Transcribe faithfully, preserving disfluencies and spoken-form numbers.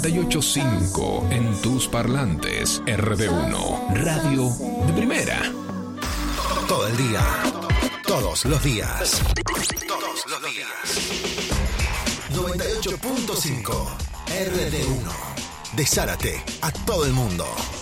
noventa y ocho punto cinco en tus parlantes. R D uno, radio de primera. Todo el día, todos los días. Todos los días. noventa y ocho punto cinco R D uno. De Zárate a todo el mundo.